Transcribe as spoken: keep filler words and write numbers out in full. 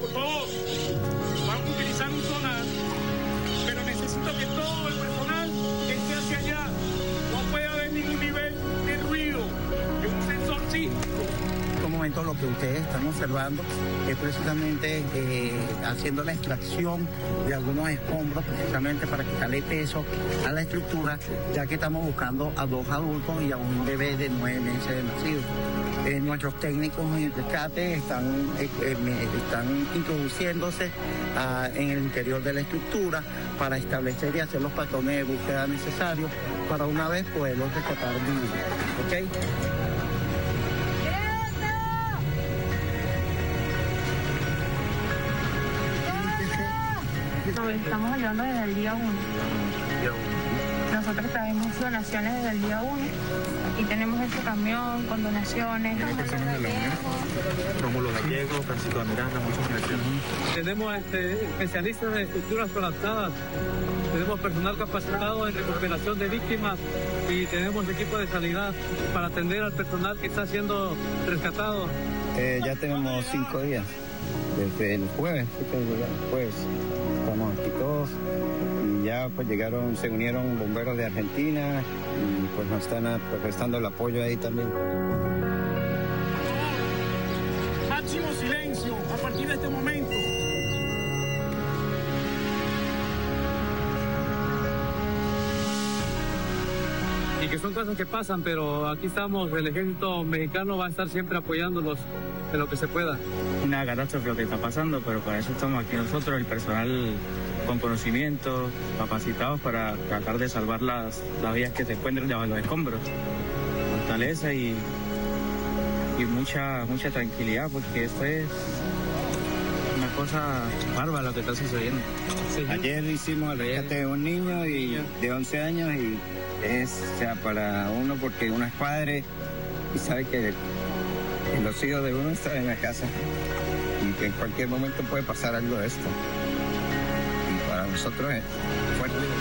por favor, vamos a utilizar un sonar, pero necesito que todo el personal esté hacia allá. No puede haber ningún nivel de ruido, es un sensor sísmico. En este momento lo que ustedes están observando es precisamente eh, haciendo la extracción de algunos escombros precisamente para quitarle peso a la estructura, ya que estamos buscando a dos adultos y a un bebé de nueve meses de nacido. Eh, nuestros técnicos en rescate están, eh, eh, están introduciéndose uh, en el interior de la estructura para establecer y hacer los patrones de búsqueda necesarios para una vez poderlos rescatar vivos. ¿Okay? Estamos hablando desde el día uno. Nosotros traemos donaciones desde el día uno y tenemos este camión con donaciones. Rómulo Gallego, Francisco de Miranda, muchas gracias. Tenemos este, especialistas en estructuras colapsadas, tenemos personal capacitado en recuperación de víctimas y tenemos equipo de sanidad para atender al personal que está siendo rescatado. Eh, ya tenemos cinco días, desde el jueves, el jueves. Estamos aquí todos y ya pues llegaron, se unieron bomberos de Argentina y pues nos están pues, prestando el apoyo ahí también. Máximo silencio a partir de este momento. Y que son cosas que pasan, pero aquí estamos, el ejército mexicano va a estar siempre apoyándolos en lo que se pueda. Una catástrofe lo que está pasando, pero para eso estamos aquí nosotros, el personal con conocimiento, capacitados para tratar de salvar las, las vías que se encuentran debajo de los escombros. Fortaleza y, y mucha, mucha tranquilidad, porque esto es una cosa bárbara lo que está sucediendo. Sí. Ayer hicimos el rescate de un niño y de once años y es, o sea, para uno porque uno es padre y sabe que los hijos de uno están en la casa y que en cualquier momento puede pasar algo de esto. Y para nosotros es fuerte.